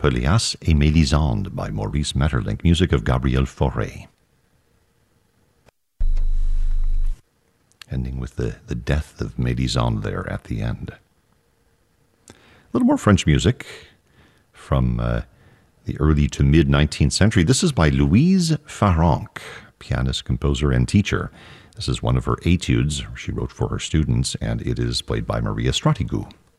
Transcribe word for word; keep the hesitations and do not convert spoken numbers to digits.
Pelléas et Mélisande by Maurice Maeterlinck, music of Gabriel Fauré. Ending with the, the death of Mélisande there at the end. A little more French music from uh, the early to mid-nineteenth century. This is by Louise Farrenc, pianist, composer, and teacher. This is one of her etudes she wrote for her students, and it is played by Maria Stratigou.